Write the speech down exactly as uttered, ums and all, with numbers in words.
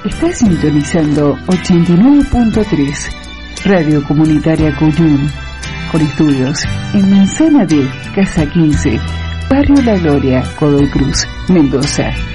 Estás sintonizando ochenta y nueve punto tres, Radio Comunitaria Cuyum, con estudios en Manzana D, Casa quince, Barrio La Gloria, Godoy Cruz, Mendoza.